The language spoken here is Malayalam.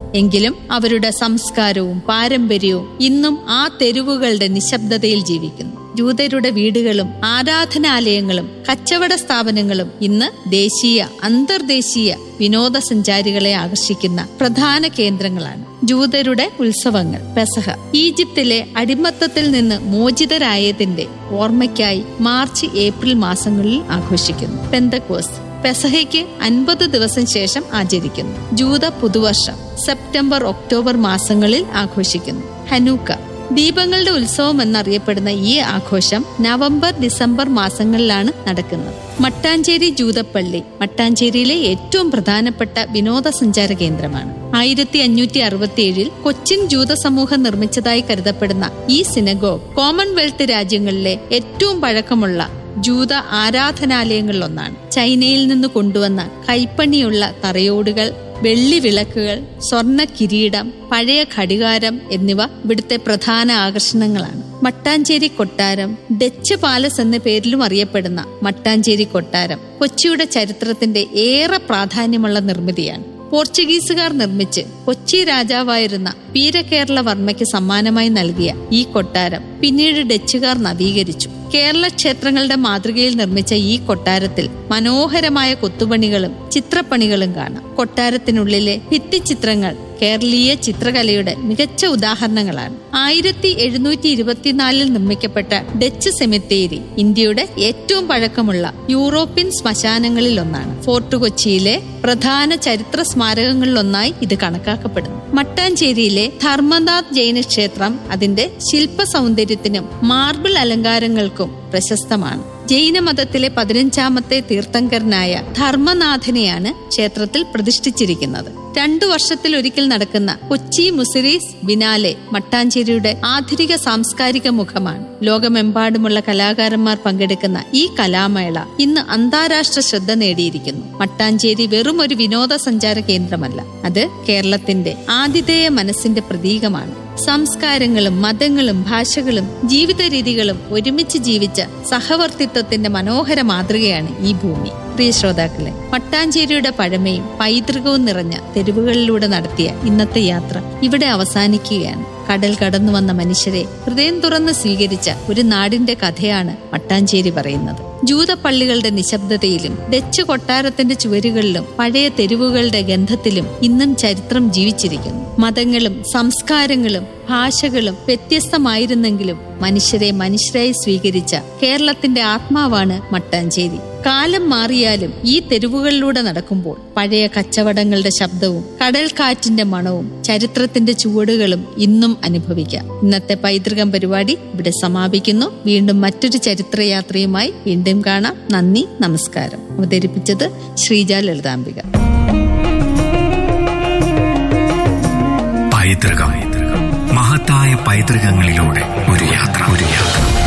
എങ്കിലും അവരുടെ സംസ്കാരവും പാരമ്പര്യവും ഇന്നും ആ തെരുവുകളുടെ നിശബ്ദതയിൽ ജീവിക്കുന്നു. ജൂതരുടെ വീടുകളും ആരാധനാലയങ്ങളും കച്ചവട സ്ഥാപനങ്ങളും ഇന്ന് ദേശീയ അന്തർദേശീയ വിനോദസഞ്ചാരികളെ ആകർഷിക്കുന്ന പ്രധാന കേന്ദ്രങ്ങളാണ്. ജൂതരുടെ ഉത്സവങ്ങൾ പെസഹ ഈജിപ്തിലെ അടിമത്തത്തിൽ നിന്ന് മോചിതരായതിന്റെ ഓർമ്മയ്ക്കായി മാർച്ച് ഏപ്രിൽ മാസങ്ങളിൽ ആഘോഷിക്കുന്നു. പെന്തക്കോസ്ത് പെസഹയ്ക്ക് 50 ദിവസം ശേഷം ആചരിക്കുന്നു. ജൂത പുതുവർഷം സെപ്റ്റംബർ ഒക്ടോബർ മാസങ്ങളിൽ ആഘോഷിക്കുന്നു. ഹനൂക്ക ദീപങ്ങളുടെ ഉത്സവം എന്നറിയപ്പെടുന്ന ഈ ആഘോഷം നവംബർ ഡിസംബർ മാസങ്ങളിലാണ് നടക്കുന്നത്. മട്ടാഞ്ചേരി ജൂതപ്പള്ളി മട്ടാഞ്ചേരിയിലെ ഏറ്റവും പ്രധാനപ്പെട്ട വിനോദസഞ്ചാര കേന്ദ്രമാണ്. 1567 കൊച്ചിൻ ജൂത സമൂഹം നിർമ്മിച്ചതായി കരുതപ്പെടുന്ന ഈ സിനഗോഗ് കോമൺവെൽത്ത് രാജ്യങ്ങളിലെ ഏറ്റവും പഴക്കമുള്ള ജൂത ആരാധനാലയങ്ങളിലൊന്നാണ്. ചൈനയിൽ നിന്ന് കൊണ്ടുവന്ന കൈപ്പണിയുള്ള തറയോടുകൾ, വെള്ളി വിളക്കുകൾ, സ്വർണ്ണ കിരീടം, പഴയ ഘടികാരം എന്നിവ ഇവിടുത്തെ പ്രധാന ആകർഷണങ്ങളാണ്. മട്ടാഞ്ചേരി കൊട്ടാരം, ഡച്ച് പാലസ് എന്ന പേരിലും അറിയപ്പെടുന്ന മട്ടാഞ്ചേരി കൊട്ടാരം കൊച്ചിയുടെ ചരിത്രത്തിന്റെ ഏറെ പ്രാധാന്യമുള്ള നിർമ്മിതിയാണ്. പോർച്ചുഗീസുകാർ നിർമ്മിച്ച് കൊച്ചി രാജാവായിരുന്ന വീരകേരളവർമ്മയ്ക്ക് സമ്മാനമായി നൽകിയ ഈ കൊട്ടാരം പിന്നീട് ഡച്ചുകാർ നവീകരിച്ചു. കേരള ക്ഷേത്രങ്ങളുടെ മാതൃകയിൽ നിർമ്മിച്ച ഈ കൊട്ടാരത്തിൽ മനോഹരമായ കൊത്തുപണികളും ചിത്രപ്പണികളും കാണാം. കൊട്ടാരത്തിനുള്ളിലെ ഭിത്തിച്ചിത്രങ്ങൾ കേരളീയ ചിത്രകലയുടെ മികച്ച ഉദാഹരണങ്ങളാണ്. 1724 നിർമ്മിക്കപ്പെട്ട ഡച്ച് സെമിത്തേരി ഇന്ത്യയുടെ ഏറ്റവും പഴക്കമുള്ള യൂറോപ്യൻ ശ്മശാനങ്ങളിൽ ഒന്നാണ്. ഫോർട്ട് കൊച്ചിയിലെ പ്രധാന ചരിത്ര സ്മാരകങ്ങളിലൊന്നായി ഇത് കണക്കാക്കപ്പെടുന്നു. മട്ടാഞ്ചേരിയിലെ ധർമ്മനാഥ് ജൈന ക്ഷേത്രം അതിന്റെ ശില്പ സൗന്ദര്യത്തിനും മാർബിൾ അലങ്കാരങ്ങൾക്കും പ്രശസ്തമാണ്. ജൈനമതത്തിലെ 15ാമത്തെ തീർത്ഥങ്കരനായ ധർമ്മനാഥനെയാണ് ക്ഷേത്രത്തിൽ പ്രതിഷ്ഠിച്ചിരിക്കുന്നത്. 2 വർഷത്തിലൊരിക്കൽ നടക്കുന്ന കൊച്ചി മുസിരീസ് ബിനാലെ മട്ടാഞ്ചേരിയുടെ ആധുനിക സാംസ്കാരിക മുഖമാണ്. ലോകമെമ്പാടുമുള്ള കലാകാരന്മാർ പങ്കെടുക്കുന്ന ഈ കലാമേള ഇന്ന് അന്താരാഷ്ട്ര ശ്രദ്ധ നേടിയിരിക്കുന്നു. മട്ടാഞ്ചേരി വെറും ഒരു വിനോദസഞ്ചാര കേന്ദ്രമല്ല, അത് കേരളത്തിന്റെ ആതിഥേയ മനസ്സിന്റെ പ്രതീകമാണ്. സംസ്കാരങ്ങളും മതങ്ങളും ഭാഷകളും ജീവിത രീതികളും ഒരുമിച്ച് ജീവിച്ച സഹവർത്തിത്വത്തിന്റെ മനോഹര മാതൃകയാണ് ഈ ഭൂമി. പ്രിയ ശ്രോതാക്കളെ, മട്ടാഞ്ചേരിയുടെ പഴമയും പൈതൃകവും നിറഞ്ഞ തെരുവുകളിലൂടെ നടത്തിയ ഇന്നത്തെ യാത്ര ഇവിടെ അവസാനിക്കുകയാണ്. കടൽ കടന്നു വന്ന മനുഷ്യരെ ഹൃദയം തുറന്ന് സ്വീകരിച്ച ഒരു നാടിന്റെ കഥയാണ് മട്ടാഞ്ചേരി പറയുന്നത്. ജൂതപ്പള്ളികളുടെ നിശബ്ദതയിലും ഡച്ച് കൊട്ടാരത്തിന്റെ ചുവരുകളിലും പഴയ തെരുവുകളുടെ ഗന്ധത്തിലും ഇന്നും ചരിത്രം ജീവിച്ചിരിക്കുന്നു. മതങ്ങളും സംസ്കാരങ്ങളും ഭാഷകളും വ്യത്യസ്തമായിരുന്നെങ്കിലും മനുഷ്യരെ മനുഷ്യരായി സ്വീകരിച്ച കേരളത്തിന്റെ ആത്മാവാണ് മട്ടാഞ്ചേരി. കാലം മാറിയാലും ഈ തെരുവുകളിലൂടെ നടക്കുമ്പോൾ പഴയ കച്ചവടങ്ങളുടെ ശബ്ദവും കടൽക്കാറ്റിന്റെ മണവും ചരിത്രത്തിന്റെ ചുവടുകളും ഇന്നും അനുഭവിക്കാം. ഇന്നത്തെ പൈതൃകം പരിപാടി ഇവിടെ സമാപിക്കുന്നു. വീണ്ടും മറ്റൊരു ചരിത്രയാത്രയുമായി വീണ്ടും കാണാം. നന്ദി, നമസ്കാരം. അവതരിപ്പിച്ചത് ശ്രീജ ലളിതാംബിക. പൈതൃകം, മഹത്തായ പൈതൃകങ്ങളിലൂടെ ഒരു യാത്ര.